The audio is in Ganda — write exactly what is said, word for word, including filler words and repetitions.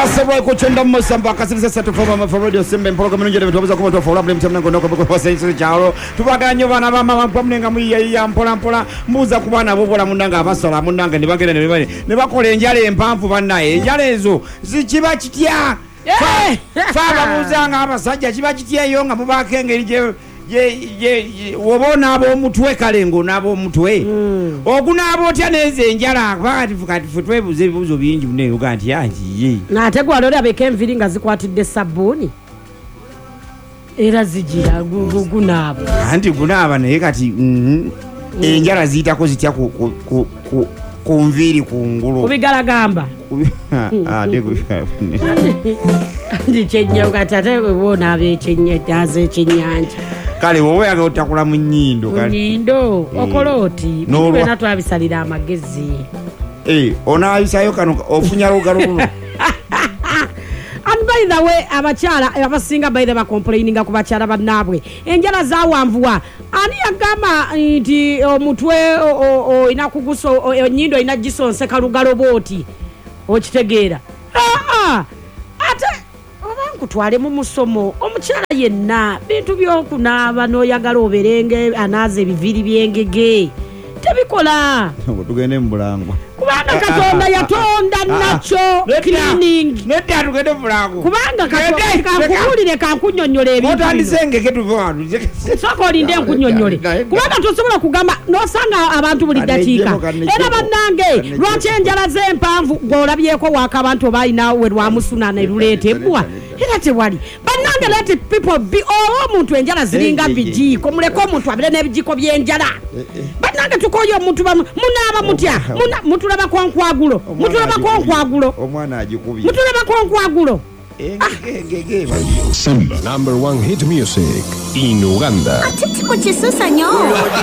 Asabwa kuchenda musamba kasirisa satu foma ma radio sembe mpologa menunje de tubaza kuma tofa olable mtamna ngono ko ko senso chalo tubaganye bana bama mpamnenga muyiya ya mpola mpola mbuza kubana bobola munanga abasola munanga ne bagenda ne bane ne bakola enjale empamvu bannaye enjale ezo zikiba kitya fa bamuzanga abasajja kiba kitya yo nga mubakengeri je ye ye wobona abo mutwe kalengo nabo mutwe mm. Okunabo otya neze njala kwati fukati futwe buze buzo bingi ne uganti yanji na ategwa lori abeke mviri nga zikwatidde sabuni era zijira gugu nabo anti gunaba naye kati mhm enjala zita ko zitya ku ku ku kumviri kungulu kubigalagamba ah dego ndi chenye ukatate wona abe chenye taze chenyanja kale wowe agotakula mu nyindo kale nyindo okoloti bibe natwabisalira amagezi eh ona ayisayo kano ofunya lugalo and by the way abachala abasinga by the way complaining ku bachala banabwe enjala zawamvuwa ani agama nti omutwe inakuguso nyindo inajisonse kalugalo boti okitegeera ah ah ate kutwale mu musomo omukyala yenna bintu byokunaaba noyagala oberenge anaze ebiviri byengege tebikola tugende mu bulangwa kubanga Katonda yatonda nacho cleaning netta tugende mu bulangwa kubanga Katonda kakuulire kankunyonyole ebintu otandisengeke tuvaanu soko linde nkunyonyole kubanga tosobola kugamba nosanga abantu buli dakiika era bannange lwaki enjala z'empamvu ng'olabyeko waka abantu balina we lwamusuna ne luleetebwa era tewali bannange let people be all omuntu enjala ziringa bijiiko muleke omuntu abire n'ebijiiko by'enjala bannange tukoyo omuntu munaaba mutya mutulaba kwankwagulo mutulaba kwankwagulo omwana agikubye mutulaba kwankwagulo Simba number one hit music in Uganda. Atiti kuchisusa nyo.